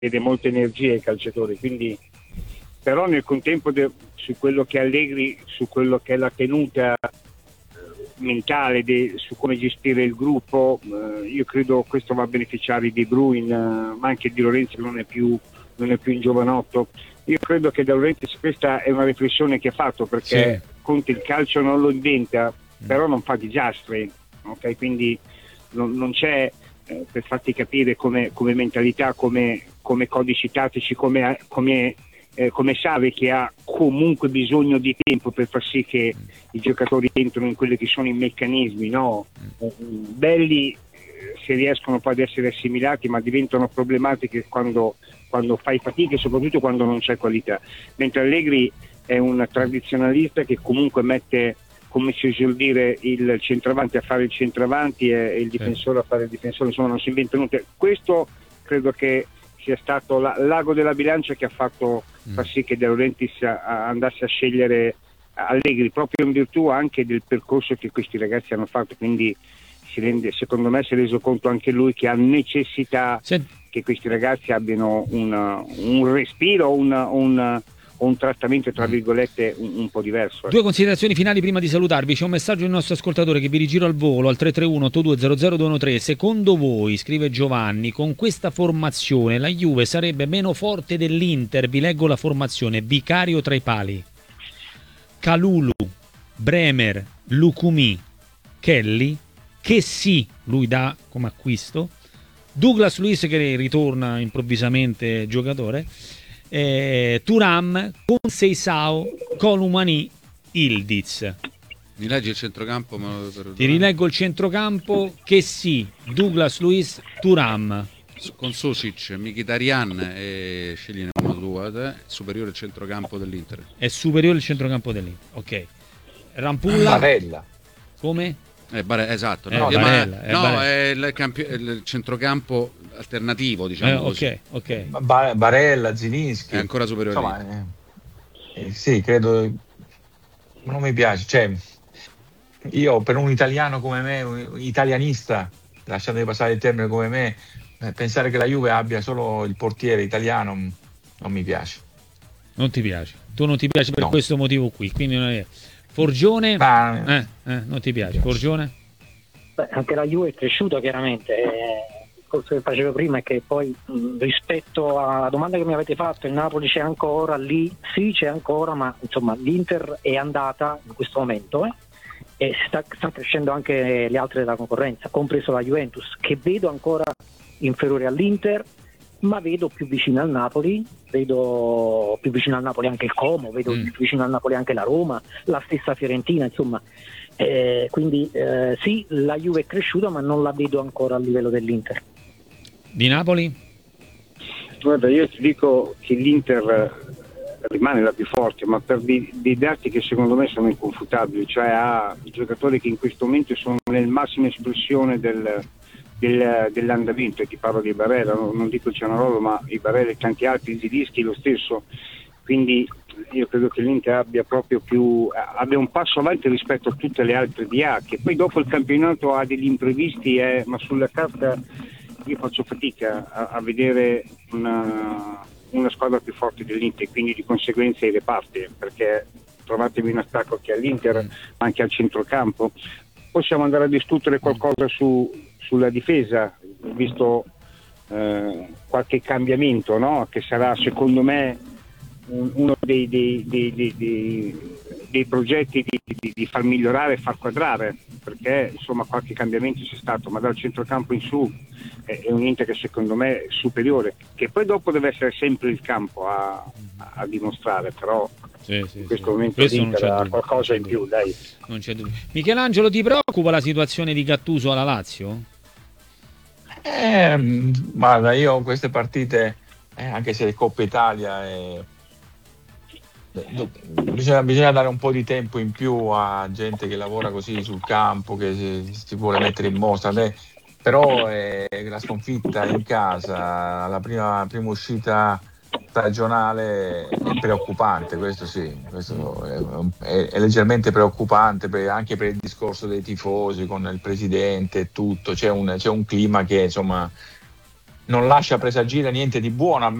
chiede molta energia ai calciatori, quindi però nel contempo su quello che Allegri, su quello che è la tenuta mentale, su come gestire il gruppo, io credo questo va a beneficiare di Bruyne, ma anche di Llorente non è più un giovanotto. Io credo che De Laurentiis questa è una riflessione che ha fatto, perché Conte il calcio non lo inventa, però non fa disastri, ok? Quindi non c'è, per farti capire come mentalità, come codici tattici, come Sarri, che ha comunque bisogno di tempo per far sì che i giocatori entrino in quelli che sono i meccanismi, no? Belli se riescono poi ad essere assimilati, ma diventano problematiche quando fai fatica e soprattutto quando non c'è qualità. Mentre Allegri è un tradizionalista che comunque mette, come si suol dire, il centravanti a fare il centravanti e il difensore a fare il difensore, insomma non si inventa niente. Questo credo che sia stato l'ago della bilancia che ha fatto far sì che De Laurentiis andasse a scegliere Allegri, proprio in virtù anche del percorso che questi ragazzi hanno fatto, quindi secondo me si è reso conto anche lui che ha necessità che questi ragazzi abbiano un respiro, un trattamento tra virgolette un po' diverso. Due considerazioni finali prima di salutarvi. C'è un messaggio del nostro ascoltatore che vi rigiro al volo al 331-8200-213. Secondo voi, scrive Giovanni, con questa formazione la Juve sarebbe meno forte dell'Inter? Vi leggo la formazione: Vicario tra i pali, Kalulu, Bremer, Lukumi, Kelly, che sì, lui dà come acquisto, Douglas Luiz che ritorna improvvisamente giocatore, Thuram, Conceição, Colomani, Ildiz. Mi leggi il centrocampo? Ti rileggo il centrocampo: che sì, Douglas Luiz, Thuram. Con Susic, Mkhitaryan e scegli una tua, superiore il centrocampo dell'Inter. È superiore il centrocampo dell'Inter, ok. Rampulla. Barella. Come? Esatto, Barella, è il centrocampo alternativo, diciamo così. Ok. Barella, Zilinski è ancora superiore. Insomma, sì, credo, non mi piace, cioè io per un italiano come me, un italianista, lasciatemi passare il termine, come me, pensare che la Juve abbia solo il portiere italiano non mi piace. Non ti piace? Tu non ti piace per questo motivo qui, quindi non è... Forgione? Non ti piace? Forgione? Beh, anche la Juve è cresciuta chiaramente. Il discorso che facevo prima è che poi rispetto alla domanda che mi avete fatto, il Napoli c'è ancora lì? Sì, c'è ancora, ma insomma l'Inter è andata in questo momento e sta crescendo anche le altre della concorrenza, compreso la Juventus, che vedo ancora inferiore all'Inter, ma vedo più vicino al Napoli, vedo più vicino al Napoli anche il Como, vedo più vicino al Napoli anche la Roma, la stessa Fiorentina, insomma, quindi sì, la Juve è cresciuta, ma non la vedo ancora a livello dell'Inter. Di Napoli? Guarda, io ti dico che l'Inter rimane la più forte, ma per dei dati che secondo me sono inconfutabili, cioè ha giocatori che in questo momento sono nel massima espressione dell'andamento, e ti parlo di Barella, non dico Cianarolo, ma i Barella e tanti altri, Zilinski lo stesso, quindi io credo che l'Inter abbia un passo avanti rispetto a tutte le altre DA, che poi dopo il campionato ha degli imprevisti, ma sulla carta io faccio fatica a vedere una squadra più forte dell'Inter, quindi di conseguenza i reparti, perché trovatevi un attacco che all'Inter, ma anche al centrocampo. Possiamo andare a discutere qualcosa sulla difesa, visto qualche cambiamento, no? Che sarà secondo me uno dei progetti di far migliorare e far quadrare, perché insomma qualche cambiamento c'è stato, ma dal centrocampo in su è un Inter che secondo me è superiore, che poi dopo deve essere sempre il campo a dimostrare, però in questo momento l'Inter ha qualcosa in più, dai. Non c'è dubbio. Michelangelo, ti preoccupa la situazione di Gattuso alla Lazio? Guarda, io queste partite, anche se è Coppa Italia, bisogna dare un po' di tempo in più a gente che lavora così sul campo, che si vuole mettere in mostra. Però la sconfitta in casa, la prima uscita stagionale è preoccupante, questo sì, questo è leggermente preoccupante, anche per il discorso dei tifosi con il presidente e tutto, c'è un clima che insomma non lascia presagire niente di buono,